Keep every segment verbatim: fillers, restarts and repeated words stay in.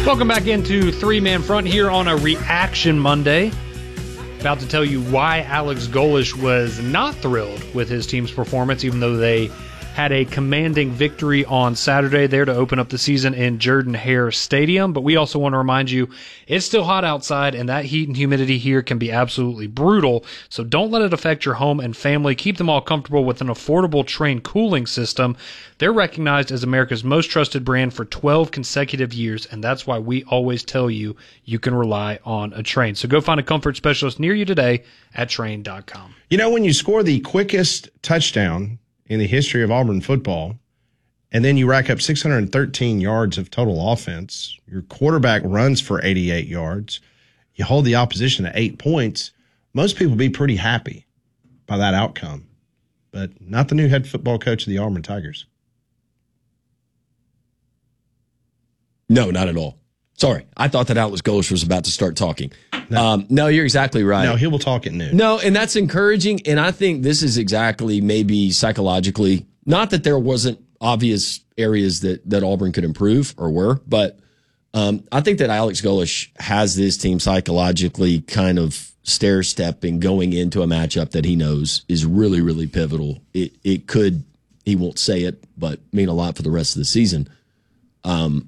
Welcome back into Three Man Front here on a Reaction Monday. About to tell you why Alex Golesh was not thrilled with his team's performance, even though they had a commanding victory on Saturday there to open up the season in Jordan-Hare Stadium. But we also want to remind you, it's still hot outside, and that heat and humidity here can be absolutely brutal. So don't let it affect your home and family. Keep them all comfortable with an affordable Trane cooling system. They're recognized as America's most trusted brand for twelve consecutive years, and that's why we always tell you you can rely on a Trane. So go find a comfort specialist near you today at Trane dot com. You know, when you score the quickest touchdown in the history of Auburn football, and then you rack up six hundred thirteen yards of total offense, your quarterback runs for eighty-eight yards, you hold the opposition to eight points, most people be pretty happy by that outcome. But not the new head football coach of the Auburn Tigers. No, not at all. Sorry. I thought that Alex Golesh was about to start talking. No, um, no you're exactly right. No, he will talk at noon. No, and that's encouraging. And I think this is exactly maybe psychologically, not that there wasn't obvious areas that, that Auburn could improve or were, but um, I think that Alex Golesh has this team psychologically kind of stair-stepping going into a matchup that he knows is really, really pivotal. It, it could, he won't say it, but mean a lot for the rest of the season. Um,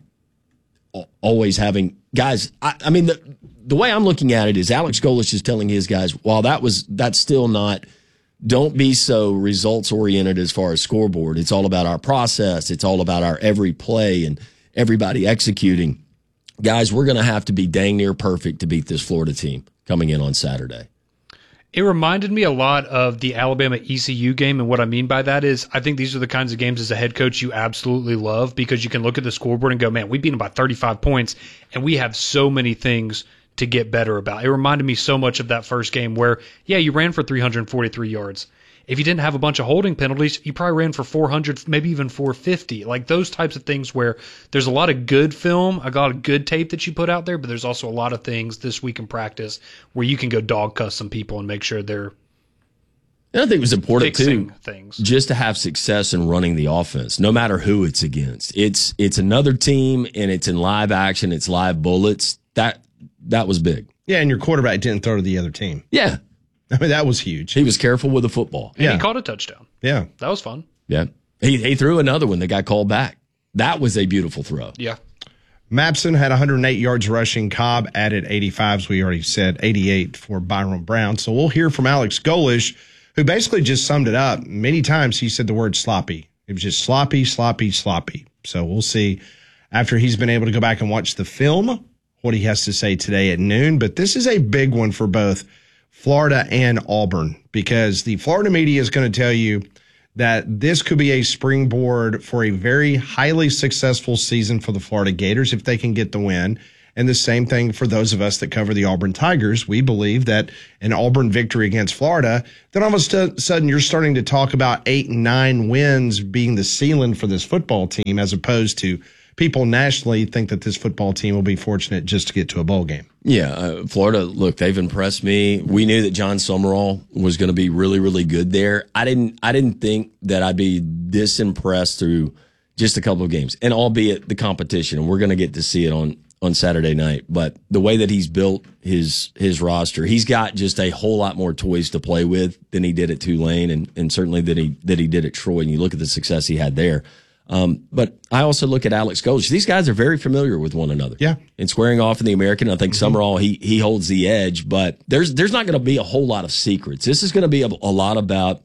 always having guys, I, I mean, the, the way I'm looking at it is Alex Golesh is telling his guys, while that was, that's still not, don't be so results oriented as far as scoreboard. It's all about our process. It's all about our every play and everybody executing. Guys, we're going to have to be dang near perfect to beat this Florida team coming in on Saturday. It reminded me a lot of the Alabama E C U game, and what I mean by that is I think these are the kinds of games as a head coach you absolutely love because you can look at the scoreboard and go, man, we beat them by thirty-five points, and we have so many things to get better about. It reminded me so much of that first game where, yeah, you ran for three hundred forty-three yards. If you didn't have a bunch of holding penalties, you probably ran for four hundred, maybe even four fifty. Like those types of things where there's a lot of good film, a lot of good tape that you put out there, but there's also a lot of things this week in practice where you can go dog cuss some people and make sure they're and I think it was important fixing too, things. Just to have success in running the offense, no matter who it's against. It's it's another team, and it's in live action. It's live bullets. That that was big. Yeah, and your quarterback didn't throw to the other team. Yeah. I mean, that was huge. He was careful with the football. And yeah. he caught a touchdown. Yeah. That was fun. Yeah. He he threw another one that got called back. That was a beautiful throw. Yeah. Mapson had one hundred eight yards rushing. Cobb added eighty-five, as we already said, eighty-eight for Byron Brown. So we'll hear from Alex Golesh, who basically just summed it up. Many times he said the word sloppy. It was just sloppy, sloppy, sloppy. So we'll see after he's been able to go back and watch the film what he has to say today at noon. But this is a big one for both Florida and Auburn, because the Florida media is going to tell you that this could be a springboard for a very highly successful season for the Florida Gators if they can get the win. And the same thing for those of us that cover the Auburn Tigers. We believe that an Auburn victory against Florida, then all of a sudden you're starting to talk about eight and nine wins being the ceiling for this football team, as opposed to people nationally think that this football team will be fortunate just to get to a bowl game. Yeah, uh, Florida, look, they've impressed me. We knew that John Summerall was going to be really, really good there. I didn't I didn't think that I'd be this impressed through just a couple of games, and albeit the competition, and we're going to get to see it on, on Saturday night. But the way that he's built his his roster, he's got just a whole lot more toys to play with than he did at Tulane, and, and certainly that he that he did at Troy. And you look at the success he had there. Um, but I also look at Alex Golesh. These guys are very familiar with one another. Yeah. And squaring off in the American, I think mm-hmm. Summerall, he he holds the edge, but there's there's not going to be a whole lot of secrets. This is going to be a, a lot about,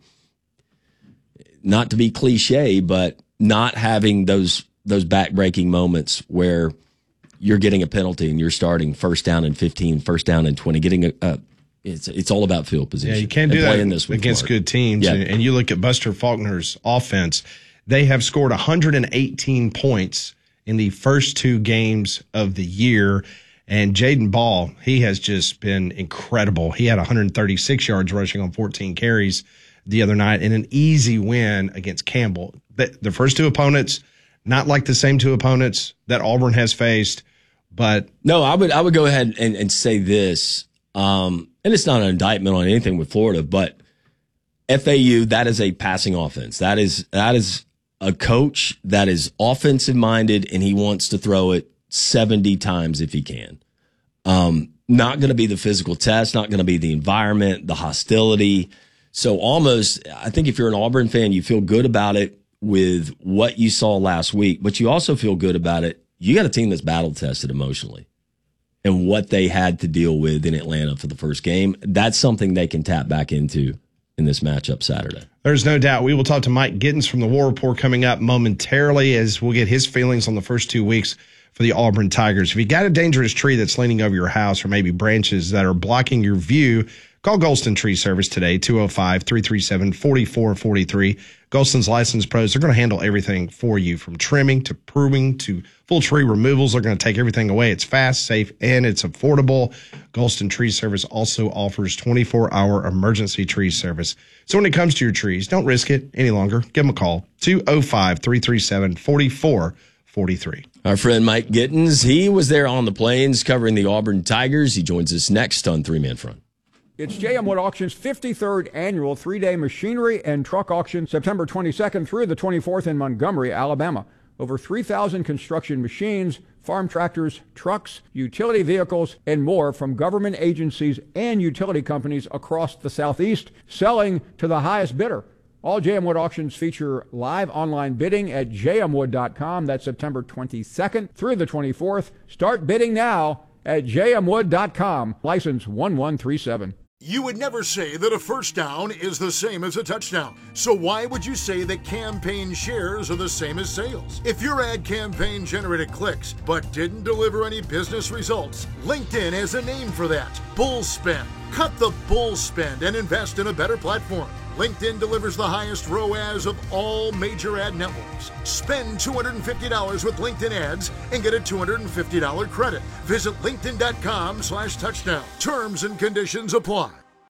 not to be cliche, but not having those those back-breaking moments where you're getting a penalty and you're starting first down and fifteen, first down and twenty, getting a, a it's it's all about field position. Yeah, you can't do that this against Florida. Good teams. Yeah. And, and you look at Buster Faulkner's offense. They have scored one hundred eighteen points in the first two games of the year. And Jaden Ball, he has just been incredible. He had one hundred thirty-six yards rushing on fourteen carries the other night in an easy win against Campbell. The, the first two opponents, not like the same two opponents that Auburn has faced, but no, I would I would go ahead and, and say this, um, and it's not an indictment on anything with Florida, but F A U, that is a passing offense. That is that is a coach that is offensive minded, and he wants to throw it seventy times if he can. Um, not going to be the physical test, not going to be the environment, the hostility. So almost, I think if you're an Auburn fan, you feel good about it with what you saw last week, but you also feel good about it. You got a team that's battle tested emotionally and what they had to deal with in Atlanta for the first game. That's something they can tap back into in this matchup Saturday. There's no doubt. We will talk to Mike Gittins from the War Report coming up momentarily as we'll get his feelings on the first two weeks for the Auburn Tigers. If you got a dangerous tree that's leaning over your house or maybe branches that are blocking your view, call Golston Tree Service today, two oh five, three three seven, four four four three. Golston's licensed pros. They're going to handle everything for you, from trimming to pruning to full tree removals. They're going to take everything away. It's fast, safe, and it's affordable. Golston Tree Service also offers twenty-four hour emergency tree service. So when it comes to your trees, don't risk it any longer. Give them a call, two oh five, three three seven, four four four three. Our friend Mike Gittins, he was there on the Plains covering the Auburn Tigers. He joins us next on Three Man Front. It's J M Wood Auction's fifty-third annual three-day machinery and truck auction, September twenty-second through the twenty-fourth in Montgomery, Alabama. Over three thousand construction machines, farm tractors, trucks, utility vehicles, and more from government agencies and utility companies across the Southeast, selling to the highest bidder. All J M Wood auctions feature live online bidding at j m wood dot com. That's September twenty-second through the twenty-fourth. Start bidding now at j m wood dot com. License one one three seven. You would never say that a first down is the same as a touchdown. So why would you say that campaign shares are the same as sales? If your ad campaign generated clicks but didn't deliver any business results, LinkedIn has a name for that: bull spend. Cut the bull spend and invest in a better platform. LinkedIn delivers the highest R O A S of all major ad networks. Spend two hundred fifty dollars with LinkedIn ads and get a two hundred fifty dollars credit. Visit linkedin.com slash touchdown. Terms and conditions apply.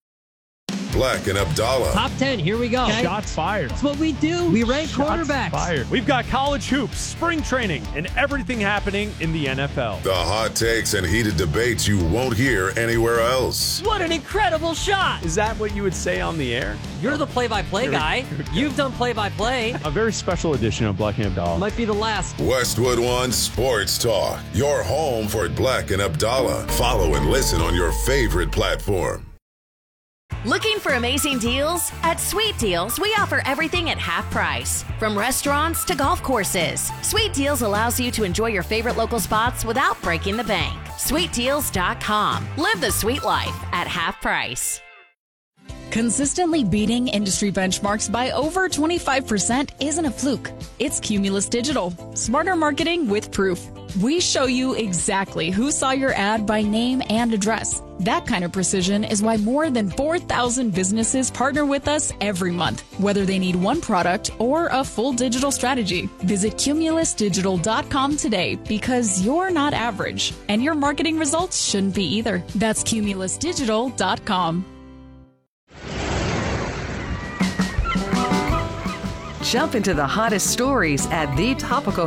Black and Abdallah. Top ten, here we go. Okay. Shots fired. That's what we do. We rank Shots quarterbacks. Fired. We've got college hoops, spring training, and everything happening in the N F L. The hot takes and heated debates you won't hear anywhere else. What an incredible shot. Is that what you would say on the air? You're the play-by-play guy. You've done play-by-play. A very special edition of Black and Abdallah. Might be the last. Westwood One Sports Talk. Your home for Black and Abdallah. Follow and listen on your favorite platform. Looking for amazing deals? At Sweet Deals, we offer everything at half price. From restaurants to golf courses, Sweet Deals allows you to enjoy your favorite local spots without breaking the bank. sweet deals dot com. Live the sweet life at half price. Consistently beating industry benchmarks by over twenty-five percent isn't a fluke. It's Cumulus Digital. Smarter marketing with proof. We show you exactly who saw your ad by name and address. That kind of precision is why more than four thousand businesses partner with us every month, whether they need one product or a full digital strategy. Visit cumulus digital dot com today, because you're not average, and your marketing results shouldn't be either. That's cumulus digital dot com. Jump into the hottest stories at the topical